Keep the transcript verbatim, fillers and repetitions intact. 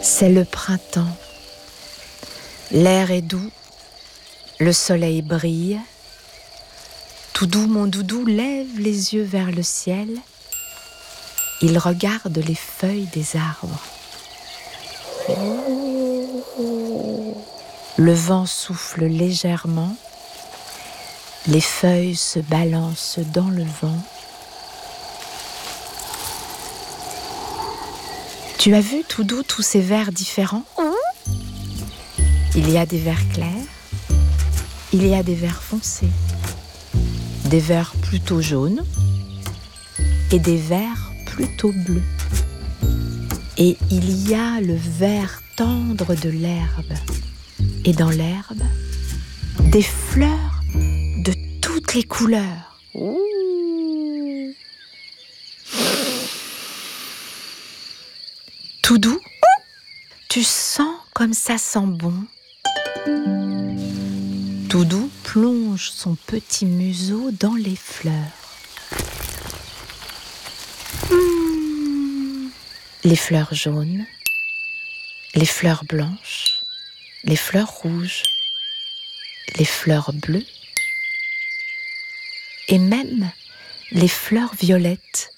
C'est le printemps. L'air est doux, le soleil brille. Tout doux, mon doudou lève les yeux vers le ciel. Il regarde les feuilles des arbres. Le vent souffle légèrement. Les feuilles se balancent dans le vent. Tu as vu, tout doux, tous ces vers différents ? Il y a des vers clairs, il y a des vers foncés, des vers plutôt jaunes et des vers plutôt bleus. Et il y a le vert tendre de l'herbe. Et dans l'herbe, des fleurs de toutes les couleurs. Ouh. Tout doux, tu sens comme ça sent bon. Tout doux plonge son petit museau dans les fleurs. Mmh. Les fleurs jaunes, les fleurs blanches, les fleurs rouges, les fleurs bleues et même les fleurs violettes.